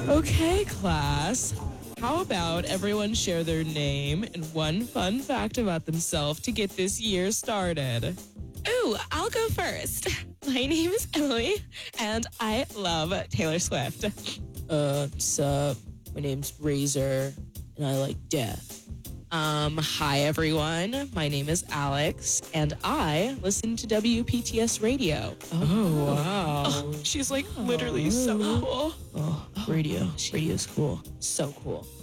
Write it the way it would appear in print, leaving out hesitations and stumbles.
Okay, class. How about everyone share their name and one fun fact about themselves to get this year started? Ooh, I'll go first. My name is Emily, and I love Taylor Swift. Sup? My name's Razor, and I like death. Hi everyone. My name is Alex, and I listen to WPTS Radio. Oh, wow. She's like literally so cool. Oh, radio. Radio's cool. So cool.